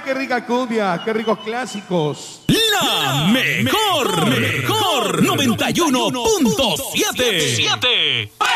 qué rica cumbia, qué ricos clásicos. La mejor 91.7.